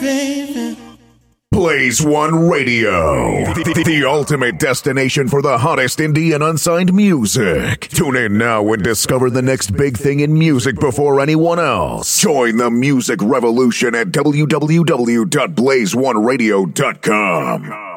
Blaze One Radio, the ultimate destination for the hottest indie and unsigned music. Tune in now and discover the next big thing in music before anyone else. Join the music revolution at www.blazeoneradio.com.